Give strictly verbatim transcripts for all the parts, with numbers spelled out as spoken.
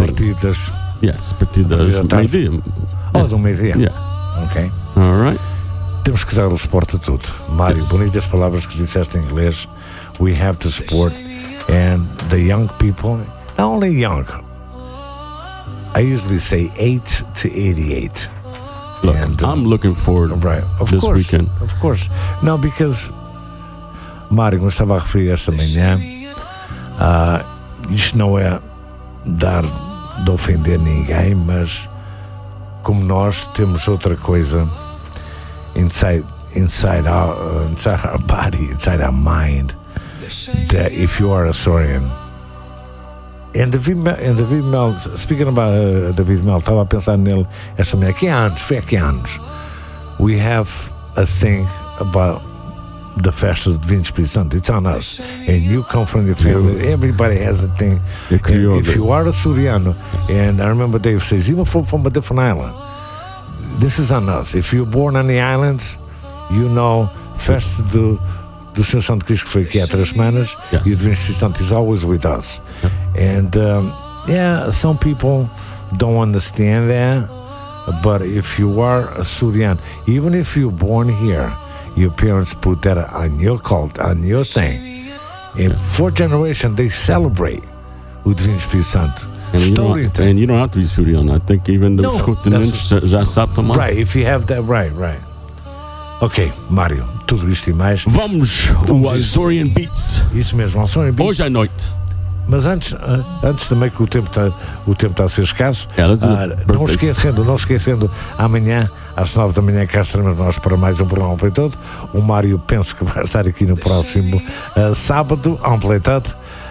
partir das... Yes, a partir das meio-dia. Oh, do meio-dia. Yeah. Ok. All right. Temos que dar o suporte a tudo. Mário, Yes. bonitas palavras que disseste em inglês. We have to support. And the young people, not only young, I usually say eight to eighty-eight. Look, And, uh, I'm looking forward right, of this course, weekend. Of course. No, because, Mário, como estava a referir esta manhã, uh, isto não é dar de ofender ninguém, mas como nós temos outra coisa inside, inside, our, uh, inside our body, inside our mind, that if you are Açorian, and David, and David Mel, speaking about uh, David Mel, estava a pensar nele esta manhã, que anos, foi aqui anos. We have a thing about the festa de Divino Espírito Santo. It's on us. And you come from the family. Everybody has a thing. And if you are Açoriano, and I remember Dave says, even from, from a different island, this is on us. If you're born on the islands, you know, festa do, do Senhor Santo Cristo, que foi aqui há três semanas, yes. e o Divino Espírito Santo is always with us. Yep. And, um, yeah, some people don't understand that, but if you are Açoriano, even if you're born here, your parents put that on your cult, on your thing. In fourth generation, they celebrate o Divino Espírito Santo. And you, don't, and you don't have to be Açoriano. I think even the continentes já sabe também. Right, if you have that, right, right. Ok, Mário, tudo isto e mais. Vamos, o Açorian Beats. Isso mesmo, Açorian Beats. Hoje à noite. Mas antes, antes também que o tempo está o tempo está a ser escasso, yeah, uh, não esquecendo, não esquecendo, amanhã às nove da manhã cá estaremos nós para mais um programa Amplitude. O Mário penso que vai estar aqui no próximo uh, sábado, Amplitude.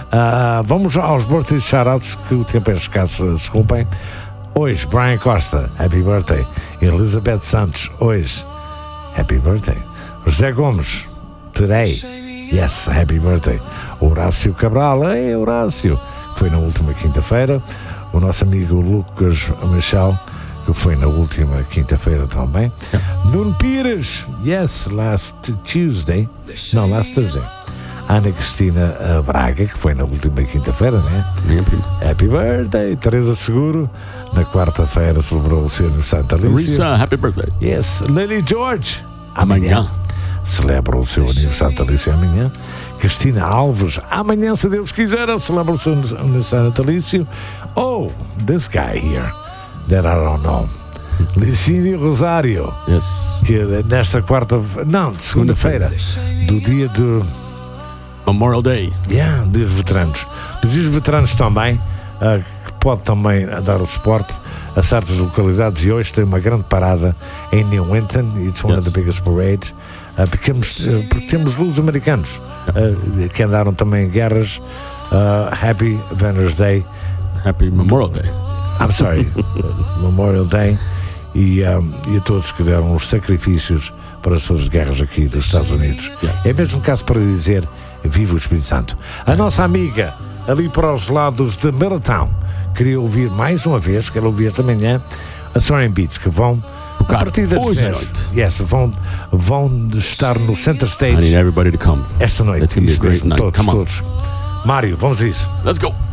Uh, vamos aos birthday shoutouts, que o tempo é escasso, desculpem. Hoje, Brian Costa, happy birthday. Elizabeth Santos, hoje, happy birthday. José Gomes, today, yes, happy birthday. Horácio Cabral, ei Horácio, que foi na última quinta-feira. O nosso amigo Lucas Michel, que foi na última quinta-feira também. Yeah. Nuno Pires, yes, last Tuesday, não, last Thursday. Ana Cristina Braga, que foi na última quinta-feira, né? Minha prima. Happy birthday. Teresa Seguro, na quarta-feira celebrou o seu aniversário natalício. Risa, happy birthday. Yes, Lily George, amanhã. amanhã. Celebra o seu aniversário natalício amanhã. Cristina Alves, amanhã, se Deus quiser, celebra o seu aniversário natalício. Oh, this guy here, that I don't know. Licínio Rosário, yes. Que nesta quarta, não, de segunda-feira, do dia do Memorial Day. Yeah, dos veteranos. Dos dias veteranos também, uh, que pode também dar o suporte a certas localidades, e hoje tem uma grande parada em New Winton. It's one yes. of the biggest parades. Uh, porque, uh, porque temos luzes americanos uh, que andaram também em guerras. Uh, happy Veterans Day. Happy Memorial Day. I'm sorry, Memorial Day. E, um, e a todos que deram os sacrifícios para as suas guerras aqui dos Estados Unidos. Yes. É mesmo caso para dizer viva o Espírito Santo. A nossa amiga ali para os lados de Middletown queria ouvir mais uma vez, quero ouvir esta manhã, a Açorian Beats, que vão a partir das hoje dez, yes, vão, vão estar no Center Stage. I need everybody to come. Esta noite. It's gonna be a great night. Todos, Come on. todos. Mário, vamos a isso. Let's go.